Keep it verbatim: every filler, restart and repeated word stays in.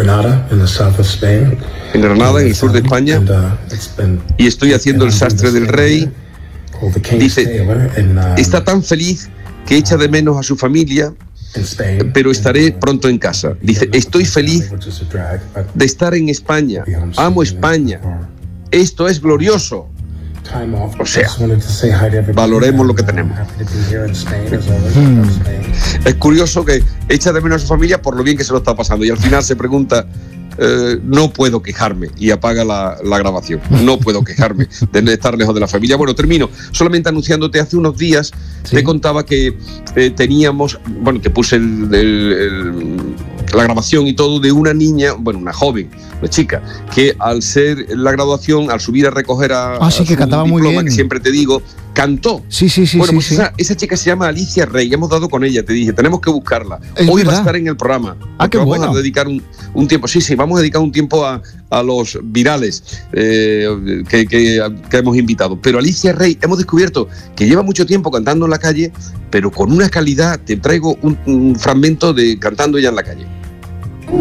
en Granada, en el sur de España, y estoy haciendo El sastre del rey. Dice, está tan feliz que echa de menos a su familia, pero estaré pronto en casa. Dice, estoy feliz de estar en España, amo España, esto es glorioso. O sea, valoremos lo que tenemos. Es curioso que echa de menos a su familia por lo bien que se lo está pasando y al final se pregunta, eh, no puedo quejarme, y apaga la, la grabación. No puedo quejarme de estar lejos de la familia. Bueno, termino solamente anunciándote, hace unos días sí. te contaba que eh, teníamos, bueno, te puse el, el, el, la grabación y todo de una niña, bueno, una joven, una chica, que al ser la graduación, al subir a recoger a, ah, sí, a que su cantaba diploma, muy bien. que siempre te digo, cantó. Sí, sí, sí. Bueno, sí, pues sí. Esa, esa chica se llama Alicia Rey, hemos dado con ella, te dije, tenemos que buscarla. Es Hoy verdad. va a estar en el programa. Ah, qué vamos bueno. a dedicar un, un tiempo, sí, sí, vamos a dedicar un tiempo a, a los virales eh, que, que, que hemos invitado. Pero Alicia Rey, hemos descubierto que lleva mucho tiempo cantando en la calle, pero con una calidad. Te traigo un, un fragmento de cantando ella en la calle.